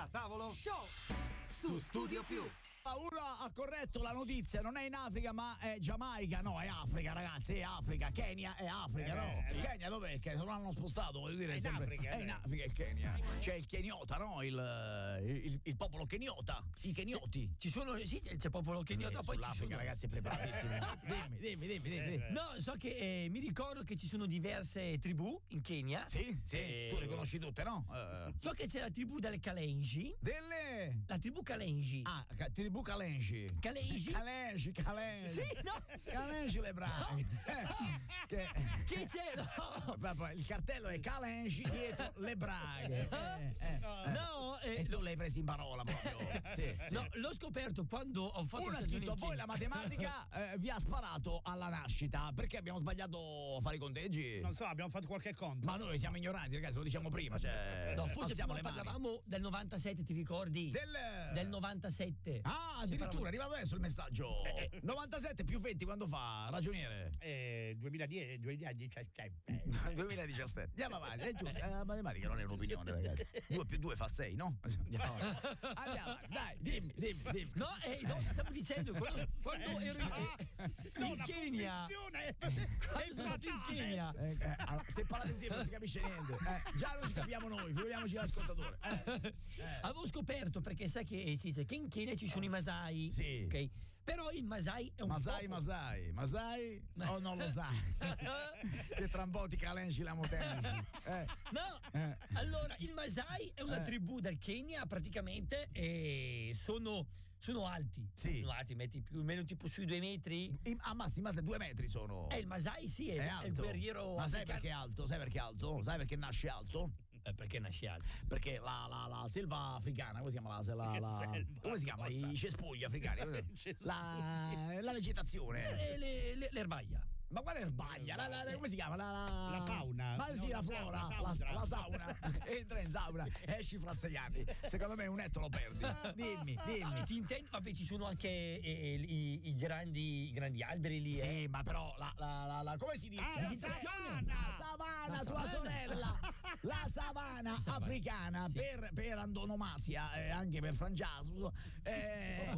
Tavolo Show su Studio Più. Uno ha corretto la notizia, non è in Africa ma è Giamaica, no è Africa ragazzi, è Africa, Kenya è Africa, no? Kenya dov'è il Kenya? Se non l'hanno spostato, voglio dire, è sempre, Africa, è in Africa il Kenya, c'è il Keniota, no? Il popolo Keniota, i Kenioti. Ci sono, sì, c'è il popolo Keniota, poi sull'Africa ci sono... ragazzi è preparatissimo. dimmi. No, so che mi ricordo che ci sono diverse tribù in Kenya. Sì, tu le conosci tutte, no? So che c'è la tribù delle Kalenji. La tribù Kalenji. Ah, tribù Kalenji. Kalenji? Kalenji. Sì, no. Kalenji le braghe. Che c'è? No. Il cartello è Kalenji dietro le braghe. No, e tu l'hai preso in parola proprio. Sì. No, l'ho scoperto quando ho fatto uno ha scritto: voi la matematica vi ha sparato alla nascita perché abbiamo sbagliato a fare i conteggi? Non so, abbiamo fatto qualche conto. Ma noi siamo ignoranti, ragazzi, lo diciamo prima. Cioè, no, forse alziamo le parlavamo del 97, ti ricordi? Del 97. Ah, addirittura è arrivato adesso il messaggio. 97 più 20 quando fa, ragioniere? 2017. 2017. Andiamo avanti, è giusto. La matematica non è un'opinione, ragazzi. 2 più 2 fa 6, no? Andiamo avanti. Dai, dimmi. No, stavo dicendo quando ero in Kenya. Quando sono andato in Kenya. Se parlate insieme non si capisce niente. Già non ci capiamo noi, figuriamoci l'ascoltatore. Avevo scoperto, perché sai che si dice che in Kenya ci sono i Masai. Sì. Ok. Però il Masai è un Masai o non lo sai? Che tra un po' ti calenci la motenci. No, allora il Masai è una tribù del Kenya praticamente e sono alti. Sì. Sono alti, metti più o meno tipo sui 2 metri. Massimo 2 metri sono. Il Masai sì, è alto. Il guerriero. Ma sai perché è alto? Sai perché nasce alto? Perché nasce alto? Perché la selva africana, come si chiama come si chiama? I cespugli africani. La vegetazione. L'erbaglia. Ma quale erbaglia? Come si chiama? La fauna. Ma sì, la flora, la sauna. Entra in sauna, esci fra 6 anni. Secondo me un etto lo perdi. Dimmi. Ti intendi? Vabbè, ci sono anche i grandi alberi lì. Sì, ma però la come si dice? La savana, tua sorella. La savana africana per antonomasia, anche per Francesco, è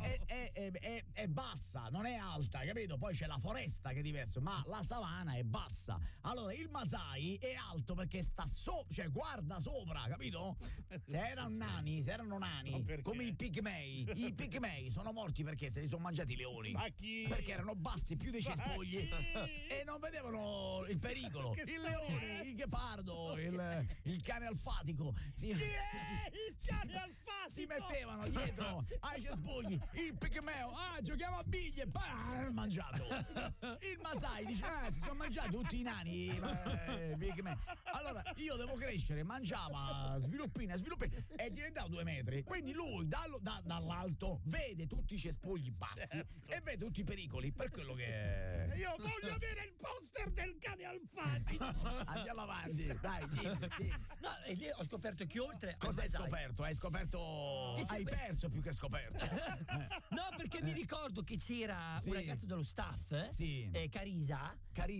bassa, non è alta, capito? Poi c'è la foresta che è diverso, ma la savana è bassa. Allora il Masai è alto perché sta cioè guarda sopra, capito? Se erano nani come i pigmei sono morti perché se li sono mangiati i leoni. Ma chi? Perché erano bassi più dei cespugli e non vedevano il pericolo. Il leone, il ghepardo, il cane alfatico. Il cane alfatico? Si mettevano dietro ai cespugli. Il pigmeo, giochiamo a biglie, mangiato. Il Masai dice: si sono mangiati tutti i nani. Pigmeo. Allora io devo crescere, mangiava sviluppina, è diventato 2 metri. Quindi lui dall'alto vede tutti i cespugli bassi e vede tutti i pericoli. Per quello che io voglio avere il poster del cane alfatico. Andiamo avanti, dai, dimmi. No, e lì ho scoperto che oltre. Cosa hai scoperto? Hai scoperto. Hai perso più che scoperto. No, perché mi ricordo che c'era un ragazzo dello staff. Sì. Carisa.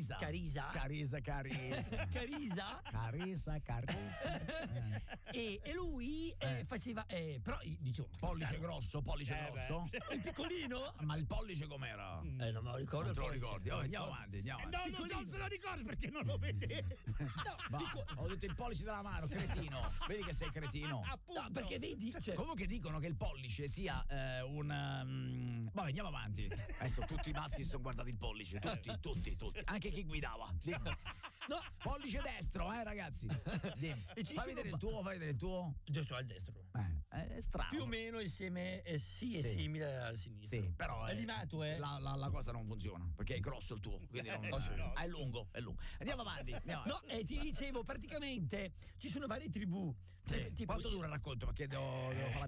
E lui faceva. Però dicevo. Pollice grosso. Il piccolino? Ma il pollice com'era? Non me lo ricordo. Non te lo ricordi? Andiamo avanti. Non se lo ricordo perché non lo vede. Ho detto il pollice della mano, cretino. Vedi che sei cretino. No, perché vedi. Comunque dicono che il pollice sia vabbè, andiamo avanti. Adesso tutti i maschi si sono guardati il pollice. Tutti. Anche chi guidava. No, pollice destro, ragazzi. Fai vedere il tuo. Giusto al destro. È strano. Più o meno insieme, è simile al sinistro. Sì, però è limato, la cosa non funziona perché è grosso il tuo, quindi è lungo. Andiamo avanti. No, ti dicevo, praticamente ci sono varie tribù. Tipo, quanto dura il racconto? Perché devo fare